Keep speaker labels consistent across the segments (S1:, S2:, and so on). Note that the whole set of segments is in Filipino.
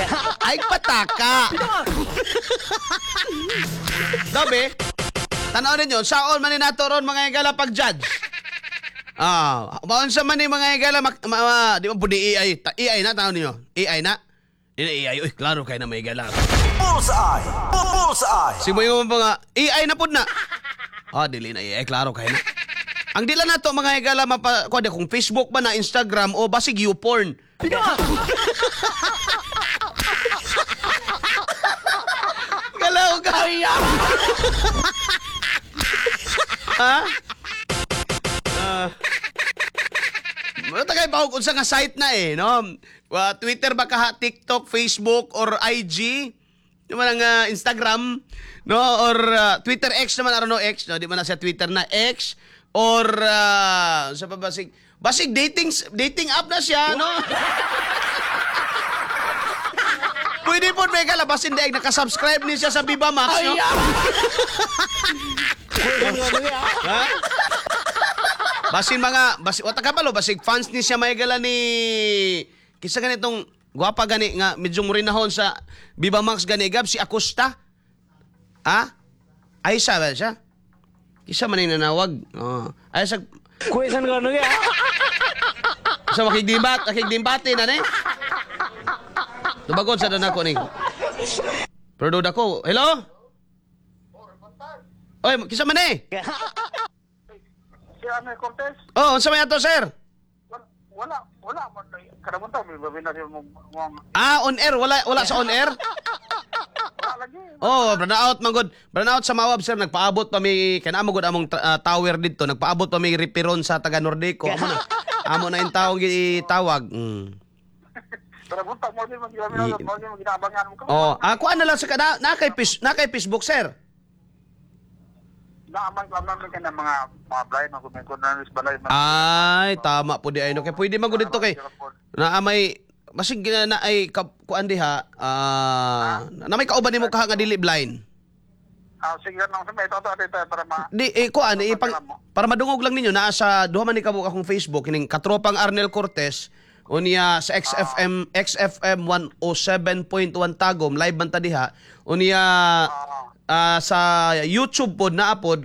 S1: Ay pataka. Dabi. Tanaw ninyo, saon man ni nato ron mga igala pag-judge. Maon sa man ni mga igala di mo pudi AI. AI na tanaw ninyo. AI na. AI, uy, klaro kay na may igala.
S2: Bullseye! Bullseye!
S1: Si mo yung mga AI na pud na. Dili na AI, klaro kay na. Ang dila na to mga igala kuha kung Facebook ba na Instagram o basig YouPorn. Galaw kaya. Ha? Matagay pa kung sa nga site na no? Twitter ba ka, TikTok, Facebook, or IG? Di man ang Instagram, no? Or Twitter X naman, ano X, no? Di man na siya Twitter na X, or sa pa basig dating app na siya, no? Pwede po may kalabasin dahil nakasubscribe niya siya sa Viva Max, no? Ha? Basin wata ka palo, basig fans ni siya may gala ni kisa ganitong gwapa gani nga medyo murinahon sa Viva Max gani gab si Acosta. Ay ba siya? Kisa man yung nanawag. Ay sa
S3: Kuisan ko ano kaya?
S1: sa makigdimbati na ni. Tubagon sa doon ako ni. Pero doon ako, hello? Oy, kisa man eh?
S4: Si Amel Cortez?
S1: Unsa may ato, sir?
S4: Wala. Karamunta, may babina siya mo.
S1: On air, wala sa on air?
S4: Wala lagi.
S1: Burnout sa Mawab, sir. Nagpaabot pa may, kanamo gud among tower dito. Nagpaabot pa may repiron sa taga Nordico. Amo na yung taong itawag.
S4: Karamunta mo din, ginabangan mo ka.
S1: Kuan na lang sa kada, na kay Facebook, sir.
S4: Naaman ka ng mga blind, mga kumengkod na balay.
S1: Ay, tama po di ay no. Kaya pwede man gud dito kay na may masig na ay kuan diha na may kauban nimo kaha nga dili blind.
S4: Sige lang sa may ito para ma
S1: kuan para madungog lang ninyo naa sa duha man ni kamo akong Facebook kining katropang Arnel Cortez unya sa XFM 107.1 Tagum live man ta diha unya sa YouTube pod na pod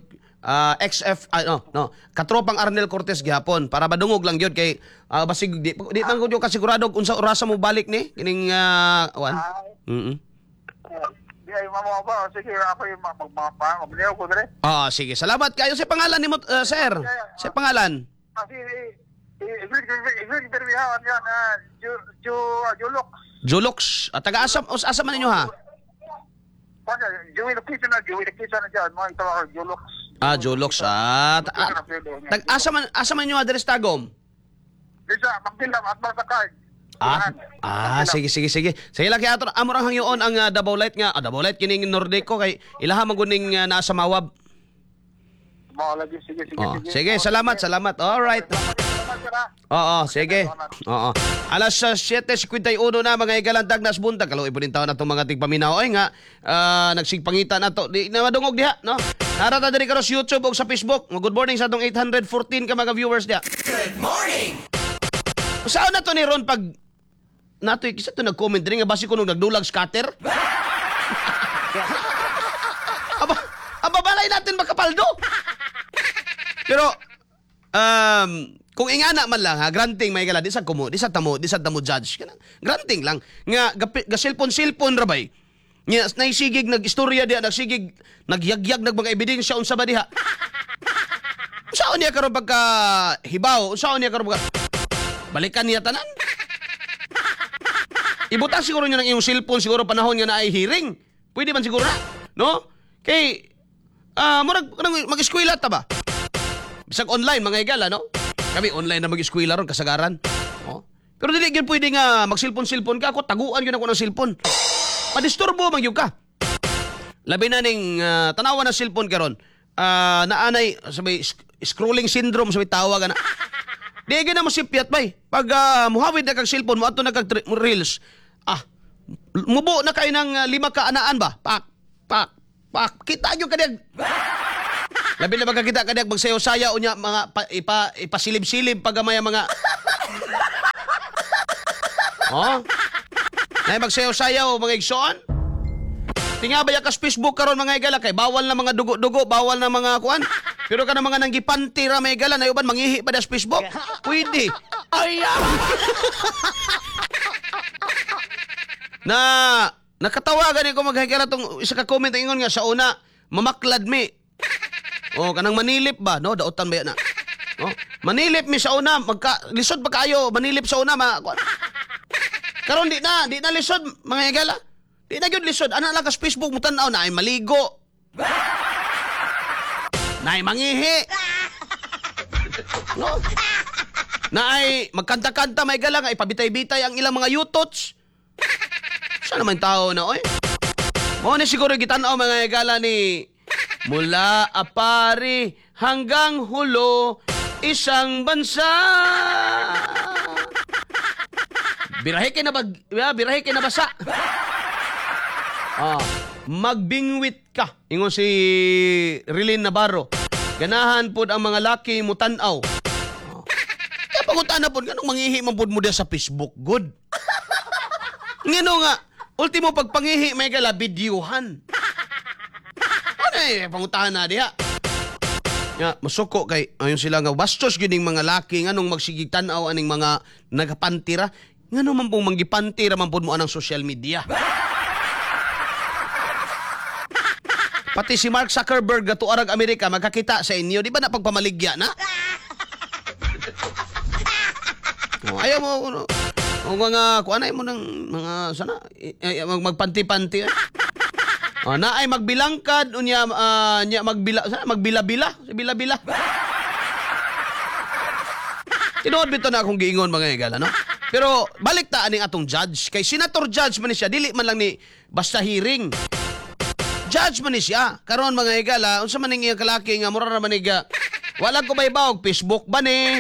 S1: katropang Arnel Cortez gihapon para madungog lang gyud kay basig di man gud ka sigurado unsa orasa mo balik ni kining awan.
S4: Di ay mamo ba sige ako yung magmamaliw ko dire.
S1: Sige salamat kayo sa pangalan nimo sir. Sa pangalan.
S4: Kasi interviewhan yan Julux.
S1: Julux. Taga-asa man ninyo ha?
S4: Joey Location na dyan. Mga tawag Julux.
S1: Julux. Asa man ninyo address Tagum?
S4: Isa, magdilam at masakay.
S1: Sige. Sige lang kaya ato amorang hangyoon ang Davao Light nga. Davao Light kining Nordico kay ilaha man gud ning nasa Mawab. Sige, salamat. Alright. Sige. Alas 7:51 na mga igalandag nas buntag. Kalo ibunin taon na itong mga tigpaminaw. Ay nga, nagsigpangita na to. Di na madungog diha, no? Narata diri karon sa YouTube o sa Facebook. Good morning sa atong 814 ka mga viewers diha.
S2: Good morning!
S1: Saan na to ni Ron pag natoy kisa to nag-comment diri nga basi ko nung nagdulag scatter? Balay natin makapaldo. Pero kung ingana man lang ha, granting may gala di sa tamo judge kana. Granting lang nga gasilpon ra bay. Nya naisigig nag-istorya diha, nagsigig nagyagyag mga ebidensya unsa ba diha. Unsaon niya karon pagka hibaw, unsaon niya karon pagka balikan niya tanan. Ibuta siguro niya ng iyong cellphone siguro panahon nga na ay hearing. Pwede man siguro na, no? Kay murag mag-eskwela ta ba? Bisag online mga igala, no? Kami online na mag-eskwela ron kasagaran. Pero dili gyud pwede nga mag-cellphone ka ako, taguan gyud ako ng cellphone. Padisturbo man gyud ka. Labi na ning tanawan ng cellphone karon. Naanay sabay scrolling syndrome sabay tawag na. Di gyud na mo sipyat bay. Pag muhawid na kag cellphone mo ato na kag reels. Mubo na kay ng 5 ka anaan ba? Pak. Kita nyo kadyag. Labi na magkakita kadyag magsayo-saya o niya mga ipasilib-silib pag maya mga Na magsayaw-sayaw mga igsoon. Tingabay ka sa Facebook karon mga igala kay bawal na mga dugo-dugo, bawal na mga kuan. Pero kana mga nanggipanti ra mga igala na uban manghihi pa da sa Facebook. Pwede. Ay. Na nakatawagan ko maghigala tong isa ka comment ingon nga sa una, mamaklad mi. Oh, kanang manilip ba? No, daotan ba yan na? No? Manilip mi sa una, lisod pa kayo, manilip sa una, karon di na lisod, mga igala. Di na gyud lisod, ana lang ka sa Facebook mo tan-aw na ay maligo. Na ay mangihi. No? Na ay magkanta-kanta, mga igala, nga ipabitay-bitay ang ilang mga yutots. Saan naman tao na, oy? Mo ni siguro gitanaw mga igala ni mula Apari hanggang Hulo, isang bansa. Birahe kay na basa. Magbingwit ka. Ingon si Rilin Navarro. Ganahan pod ang mga laki mo tan-aw. Kaya pangutan na pod, ganong manghihi man pod mo sa Facebook, good. Ngano nga, ultimo pagpangihi may gala, videohan. Ano pangutahan na diha. Ya, masuko kay ayon sila nga bastos gining mga laki nganong magsigig tan-aw aning mga nagapantira. Ngano man pong manggipantira man pud mo anang social media. Pati si Mark Zuckerberg gato arag Amerika magkakita sa inyo, di ba na pagpamaligya na? Ayaw mo mga kuanay mo ng mga sana magpanti-panti. Na ay magbilangkad unya magbila-bila, bila-bila. Tinuod bito na akong giingon mga igala, no? Pero balik ta aning atong judge kay senator judge man ni siya, dili man lang ni basta hearing. Judge man ni siya. Karon mga igala, unsa man ning iyang kalaki nga mura ra man niga. Wala ko baybaw Facebook ba ni?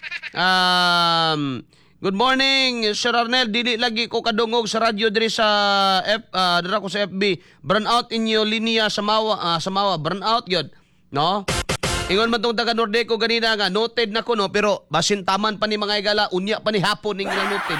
S1: Good morning, Sir Arnel. Dili lagi ko kadungog sa radyo diri sa dira ko sa FB. Burnout inyo linya sa Mawa, burnout gyud, no? Ingon man tong taga Nordeco ganina nga noted na ko no, pero basin taman pa ni mga igala, unya pa ni hapon ning ilang noted.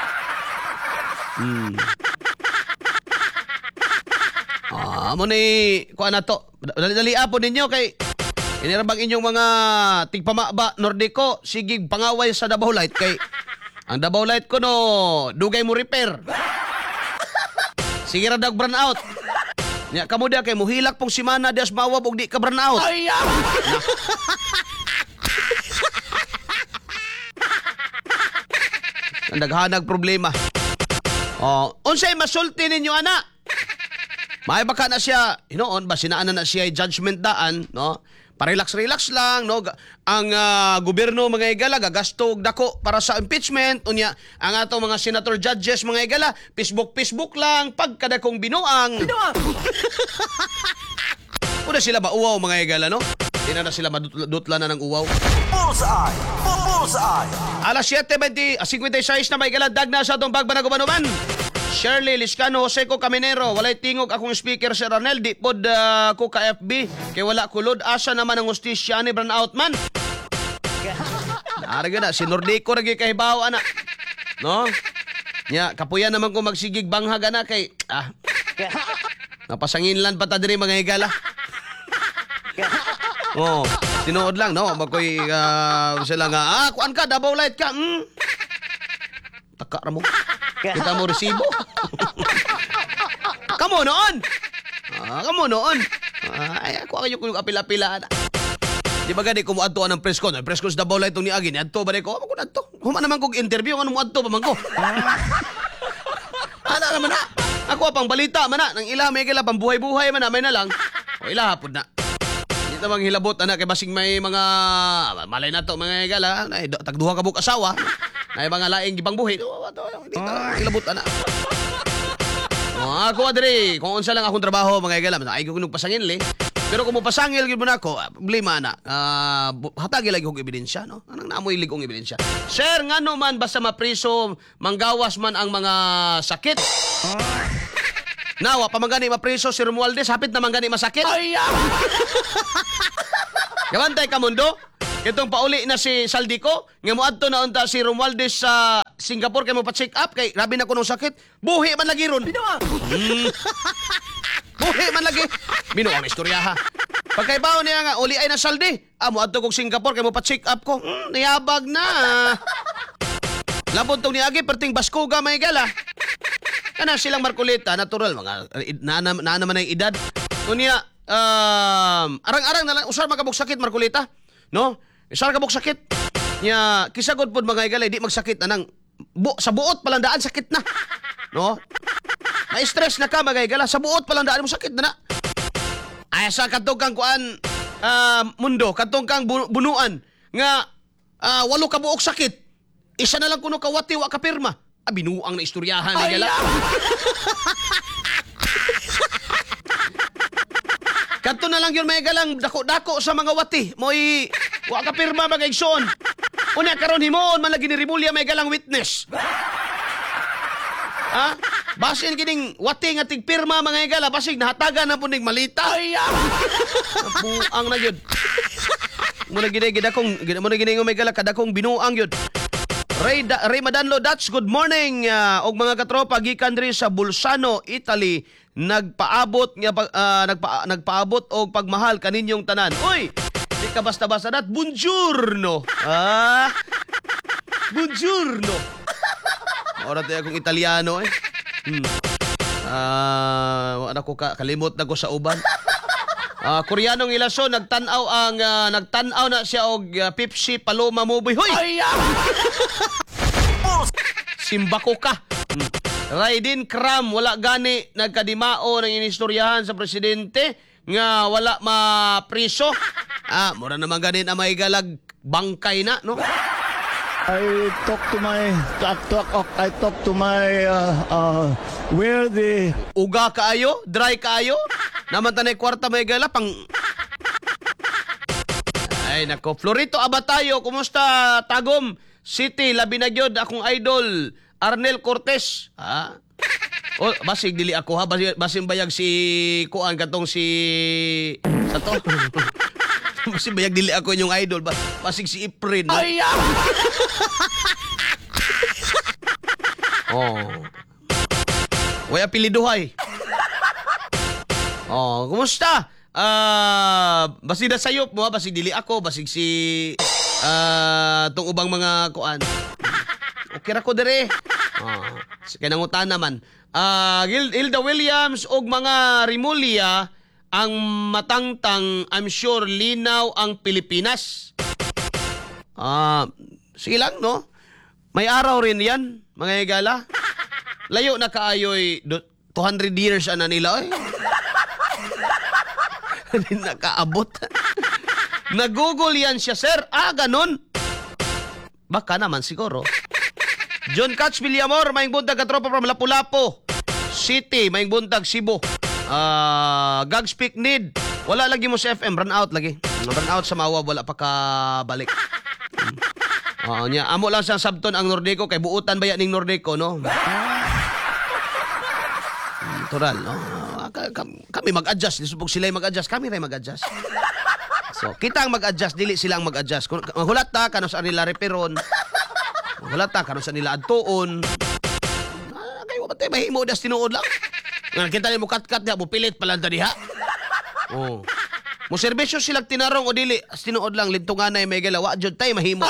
S1: Amo ni kuan na to. Dali po ninyo kay inirabang inyong mga tigpamaba Nordeco, sige pangaway sa Davao Light kay ang Davao Light ko no, dugay mo repair. Sige ra dag burnout. Nya kamo dia kay muhilak pong simana dias mawab og di ka burnout. Ay. Naghanag problema. Unsay masulti ninyo ana? May baka na siya, hinoon ba sinaan na siya judgment daan, no? Parelax-relax lang, no? Ang gobyerno mga igala gagasto og dako para sa impeachment, unya ang ato mga senator judges mga igala, Facebook lang pagkadakong binuang. Una sila ba uwaw mga igala, no? Di na sila madutla na ng uwaw.
S2: Bullseye! Bullseye!
S1: Alas 7:56 na may igala, dag na sa atong bagbanagubanuban. Shirley Liscano, Jose ko Caminero, walay tingog akong speaker si Ranel, di pod ko ka FB, kay wala kulod, asa naman ang hustisya ni burnout man. Naraga na, si Nordeco ragi kahibaw, ana. No? Nya, kapuyan naman ko magsigig banghag, ana, kay, napasanginlan pa ta diri mga higala. Tinuod lang, no? Magkoy, sila nga, kuan ka, Davao Light ka, Taka ra mo. Kita mo resibo. Kamu noon. Kamu noon. Ay, ako kayo kung apila-pila. Di ba gani kumuadto ang press con? Press con sa Davao Light itong niagi. Niadto ba ko? Ako nadto. Human naman kong interview. Ano mo adto pa man ko? Ano naman na? Ako pang balita man na. Nang ila may kila pang buhay-buhay man na. May na lang. O ila hapon na. Dito mang hilabot na kay basing may mga malay na to mga igala. Tagduha ka buk asawa. Ay mga laing gibang buhi. Dito hilabot na. Ako adre, kung unsa lang akong trabaho mga igala, ay ko kunog pasangil Pero kung mo pasangil gyud mo nako, problema na. Hatagi lagi kong ebidensya, no? Anang naamoy ligong ebidensya. Sir, ngano man basta mapriso, manggawas man ang mga sakit. Nawa pa mangani mapriso si Romualdez, hapit na mangani masakit. Ay! Gawantay ka mundo. Itong pauli na si Saldico, nga moadto na unta si Romualdez sa Singapore kay mo pa-check up kay grabe na kuno sakit. Buhi man lagi ron. Buhi man lagi. Binuang istorya ha. Pagkaibaw niya nga uli ay na saldi. Moadto kog Singapore kay mo pa-check up ko. Niyabag na. Labot tong niagi perting Baskuga may gala. Kana silang Marcoleta, natural mga na naman ay edad. Unya arang-arang na lang usar magabog sakit Marcoleta, no? Usar kabog sakit. Nya kisagod pod mga igalay di magsakit anang sa buot pa lang daan sakit na. No? Na-stress na ka mga igala sa buot pa lang daan mo sakit na na. Ay sa kadtong kang kuan mundo, kadtong kang bunuan nga walo ka buok sakit. Isa na lang kuno kawati wa ka pirma. Binuang na istoryahan ni gala. Kanto na lang yun may galang dako-dako sa mga wati. Mo'y wa ka pirma magayson. Unya karon himoon man lagi ni Rimulya may galang witness. Ha? Basin kining wati nga tigpirma mga igala basig nahatagan na po ning malita. Buang na yun. Muna gini may gala kadakong binuang yun. Ray Madanlo Dutch, good morning. Og mga katropa gikan diri sa Bolzano, Italy, nagpaabot og pagmahal kaninyong tanan. Uy, di ka basta-basta dat. Buongiorno. Buongiorno. Ora tayo akong Italiano eh. Wala ko kalimot na ko sa uban. Koreanong ilason nagtanaw na siya og Pepsi Paloma Movie. Hoy! Simbako ka. Raiden Kram wala gani nagkadimao ng inistoryahan sa presidente nga wala mapriso. Mura naman ganin ang maigalag bangkay na, no?
S3: I talk to my where the
S1: Uga kaayo, dry kaayo. Naman tanay kwarta may gala pang. Ay nako, Florito Abatayo, kumusta Tagum City, labi na gyud akong idol Arnel Cortez. O basig dili ako ha, basig bayag si kuan katong si sa to. Basig bayag dili ako inyong idol, basig si Iprin. No? Way apeliduhay. Kumusta? Basig na sayop mo, basig dili ako, basig si tong ubang mga kuan. Okay ra ko dire. Kaya nangutan naman. Hilda Williams og mga Rimulya ang matangtang, I'm sure linaw ang Pilipinas. Sige lang, no? May araw rin yan, mga igala. Layo na kaayoy 200 years na nila, eh. Hindi nakaabot. Nag-google yan siya, sir. Ganon. Baka naman siguro. John Catch Villamor, maing buntag katropa from Lapu-Lapu City, maing buntag Cebu. Gag speak need. Wala lagi mo sa FM, run out lagi. Run out sa mawa, wala pa kabalik. Amo lang sa sabton ang Nordico, kay buutan ba yan ng Nordico, no? Natural, no? Kami mag-adjust. Lisubog sila mag-adjust. Kami rin mag-adjust. So, kita ang mag-adjust, dili silang mag-adjust. Kung mahulat ta, kano sa nila reperon. Mahulat ta, kano sa nila adtuon. Kayo ba tayo mahimo das tinuod lang? Kita niyo mo kat-kat niya, bupilit palang tadi ha. Mo serbisyo silang tinarong o dili, as tinuod lang, lintungan na yung may galawa, dyan tayo mahimo.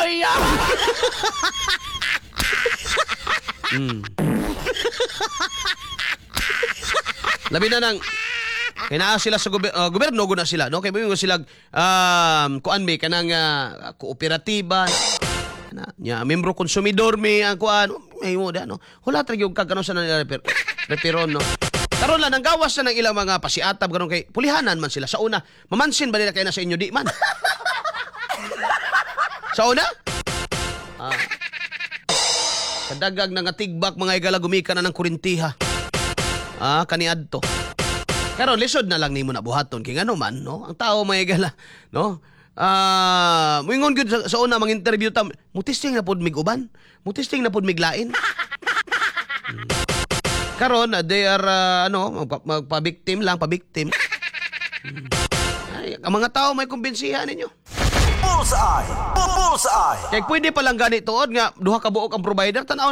S1: Labi na nang kinaa sila sa gobyerno na sila, no? Kaya mo sila kuan may kanang kooperatiba nya membro konsumidor may kuan may mo da, no? Wala tra gyud kagano sa nila reperon, no? Karon lang ang gawas na ng ilang mga pasiatab karon kay pulihanan man sila sa una. Mamansin ba nila kay na sa inyo di man? Sa una? Kadagag na nga tigbak mga igala gumika na ng kurintiha. Kaniadto. Karon lisod na lang nimo na buhaton kay ngano man, no? Ang tao mga igala, no? Moingon gyud sa una mang interview ta, mutisting na pod mig uban, mutisting na pod mig lain. Karon they are pabiktim. Ay, ang mga tao may kumbinsihan ninyo.
S2: Bullseye. Bullseye.
S1: Kay pwede pa lang gani tuod nga duha ka buok ang provider, tan-aw